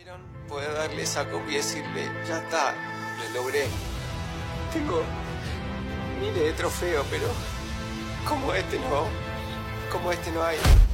Poder darle esa copia y decirle, ya está, lo logré. Tengo miles de trofeos, pero como este no hay.